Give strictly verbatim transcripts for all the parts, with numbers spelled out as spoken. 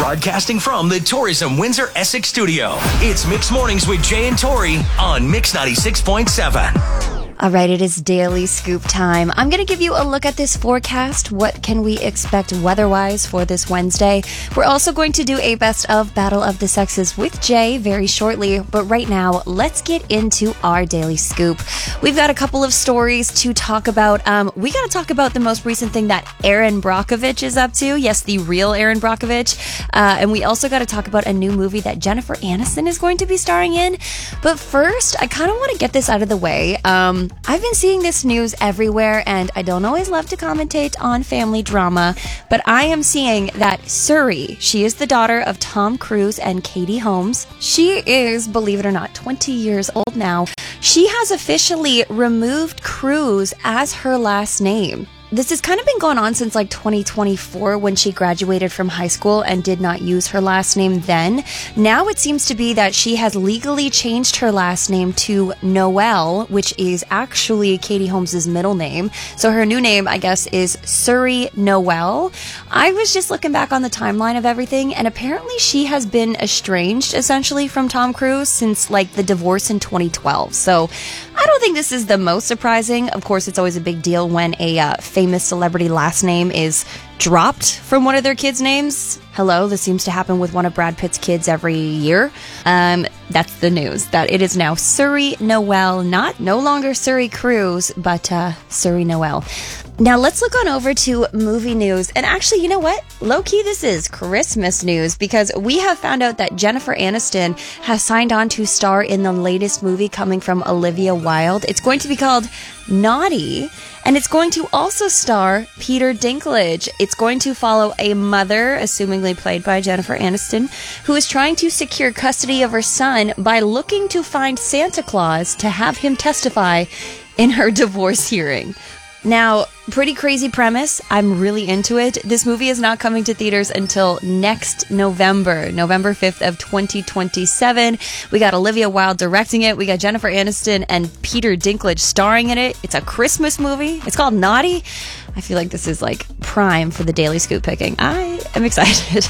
Broadcasting from the Tourism Windsor Essex studio, it's Mix Mornings with Jay and Tori on Mix ninety-six point seven. All right, it is Daily Scoop time. I'm going to give you a look at this forecast. What can we expect weather-wise for this Wednesday? We're also going to do a best of Battle of the Sexes with Jay very shortly. But right now, let's get into our Daily Scoop. We've got a couple of stories to talk about. Um, we got to talk about the most recent thing that Erin Brockovich is up to. Yes, the real Erin Brockovich. Uh, and we also got to talk about a new movie that Jennifer Aniston is going to be starring in. But first, I kind of want to get this out of the way. Um... I've been seeing this news everywhere, and I don't always love to commentate on family drama, but I am seeing that Suri, she is the daughter of Tom Cruise and Katie Holmes. She is, believe it or not, twenty years old now. She has officially removed Cruise as her last name. This has kind of been going on since like twenty twenty-four when she graduated from high school and did not use her last name then. Now it seems to be that she has legally changed her last name to Noelle, which is actually Katie Holmes' middle name. So her new name, I guess, is Suri Noelle. I was just looking back on the timeline of everything, and apparently she has been estranged essentially from Tom Cruise since like the divorce in twenty twelve. So I don't think this is the most surprising. Of course, it's always a big deal when a uh, famous celebrity last name is dropped from one of their kids' names. Hello, this seems to happen with one of Brad Pitt's kids every year. Um, that's the news, that it is now Suri Noelle, not no longer Suri Cruise, but uh, Suri Noelle. Now let's look on over to movie news. And actually, you know what? Low-key, this is Christmas news because we have found out that Jennifer Aniston has signed on to star in the latest movie coming from Olivia Wilde. It's going to be called Naughty, and it's going to also star Peter Dinklage. It's going to follow a mother, assumingly played by Jennifer Aniston, who is trying to secure custody of her son by looking to find Santa Claus to have him testify in her divorce hearing. Now, pretty crazy premise. I'm really into it. This movie is not coming to theaters until next November, November fifth of twenty twenty-seven. We got Olivia Wilde directing it. We got Jennifer Aniston and Peter Dinklage starring in it. It's a Christmas movie. It's called Naughty. I feel like this is like prime for the Daily Scoop picking. I am excited.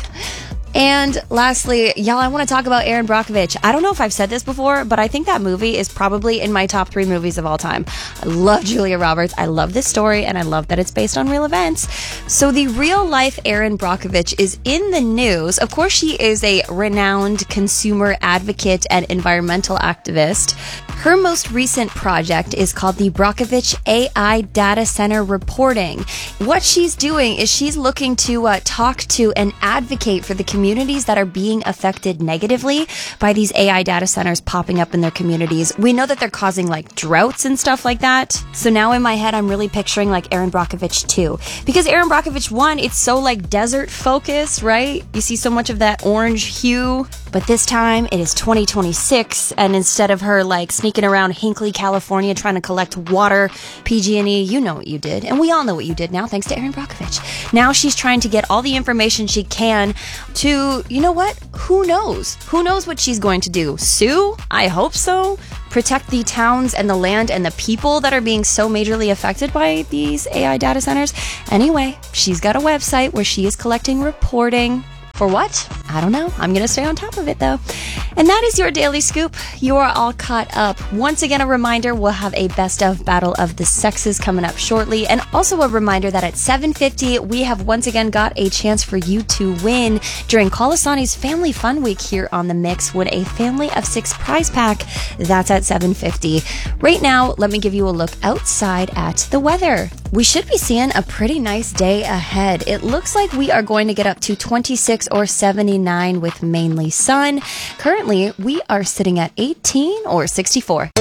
And lastly, y'all, I want to talk about Erin Brockovich. I don't know if I've said this before, but I think that movie is probably in my top three movies of all time. I love Julia Roberts. I love this story, and I love that it's based on real events. So the real-life Erin Brockovich is in the news. Of course, she is a renowned consumer advocate and environmental activist. Her most recent project is called the Brockovich A I Data Center Reporting. What she's doing is she's looking to uh, talk to and advocate for the communities that are being affected negatively by these A I data centers popping up in their communities. We know that they're causing like droughts and stuff like that. So now in my head, I'm really picturing like Erin Brockovich two. Because Erin Brockovich one, it's so like desert focused, right? You see so much of that orange hue. But this time it is twenty twenty-six, and instead of her like sneaking around Hinckley, California trying to collect water, P G and E, you know what you did. And we all know what you did now, thanks to Erin Brockovich. Now she's trying to get all the information she can to, you know what? Who knows? Who knows what she's going to do? Sue? I hope so. Protect the towns and the land and the people that are being so majorly affected by these A I data centers. Anyway, she's got a website where she is collecting reporting. For what? I don't know. I'm going to stay on top of it, though. And that is your Daily Scoop. You are all caught up. Once again, a reminder, we'll have a best of Battle of the Sexes coming up shortly. And also a reminder that at seven fifty, we have once again got a chance for you to win during Colasani's Family Fun Week here on The Mix. Win a family of six prize pack. That's at seven fifty. Right now, let me give you a look outside at the weather. We should be seeing a pretty nice day ahead. It looks like we are going to get up to twenty-six or seventy-nine with mainly sun. Currently, we are sitting at eighteen or sixty-four.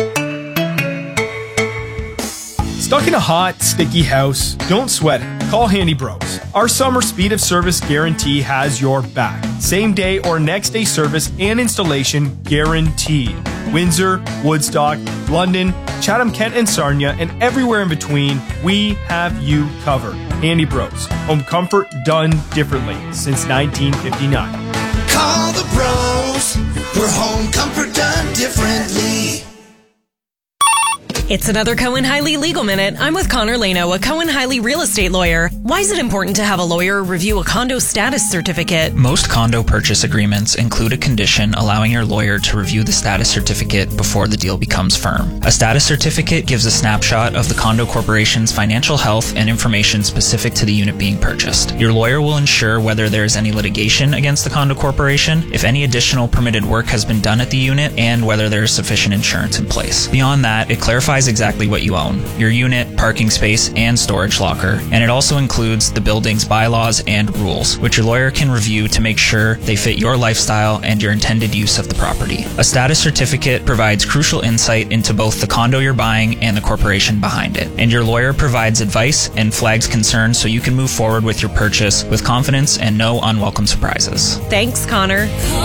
Stuck in a hot, sticky house? Don't sweat it. Call Handy Bros. Our summer speed of service guarantee has your back. Same day or next day service and installation guaranteed. Windsor, Woodstock, London, Chatham, Kent, and Sarnia, and everywhere in between, we have you covered. Handy Bros. Home comfort done differently since nineteen fifty-nine. Call the bros. We're home comfort done differently. It's another Cohen-Hiley Legal Minute. I'm with Connor Lano, a Cohen-Hiley real estate lawyer. Why is it important to have a lawyer review a condo status certificate? Most condo purchase agreements include a condition allowing your lawyer to review the status certificate before the deal becomes firm. A status certificate gives a snapshot of the condo corporation's financial health and information specific to the unit being purchased. Your lawyer will ensure whether there is any litigation against the condo corporation, if any additional permitted work has been done at the unit, and whether there is sufficient insurance in place. Beyond that, it clarifies exactly what you own: your unit, parking space, and storage locker, and it also includes the building's bylaws and rules, which your lawyer can review to make sure they fit your lifestyle and your intended use of the property. A status certificate provides crucial insight into both the condo you're buying and the corporation behind it, and your lawyer provides advice and flags concerns so you can move forward with your purchase with confidence and no unwelcome surprises. Thanks, Connor.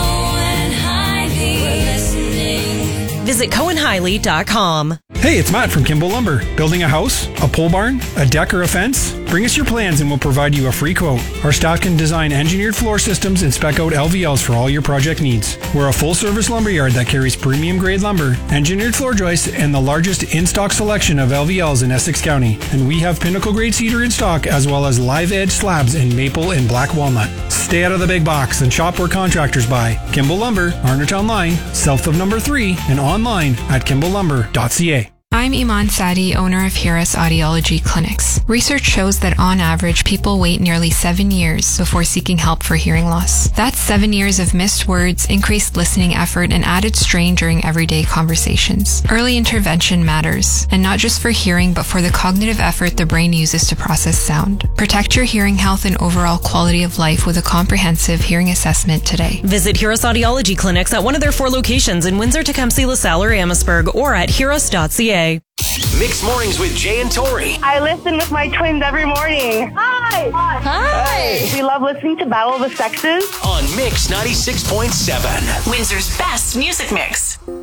Visit Cohen Hiley dot com. Hey, it's Matt from Kimball Lumber. Building a house, a pole barn, a deck, or a fence? Bring us your plans and we'll provide you a free quote. Our staff can design engineered floor systems and spec out L V Ls for all your project needs. We're a full-service lumberyard that carries premium-grade lumber, engineered floor joists, and the largest in-stock selection of L V Ls in Essex County. And we have pinnacle-grade cedar in stock, as well as live-edge slabs in maple and black walnut. Stay out of the big box and shop where contractors buy. Kimball Lumber, Arnertown Line, south of number three, and online at kimball lumber dot c a. I'm Iman Sadi, owner of Hiras Audiology Clinics. Research shows that on average, people wait nearly seven years before seeking help for hearing loss. That's seven years of missed words, increased listening effort, and added strain during everyday conversations. Early intervention matters, and not just for hearing, but for the cognitive effort the brain uses to process sound. Protect your hearing health and overall quality of life with a comprehensive hearing assessment today. Visit Hiras Audiology Clinics at one of their four locations in Windsor, Tecumseh, LaSalle, or Amherstburg, or at hiras dot c a. Mixed Mornings with Jay and Tori. I listen with my twins every morning. Hi! Hi! Hi! We love listening to Battle of the Sexes On Mix ninety-six point seven. Windsor's best music mix.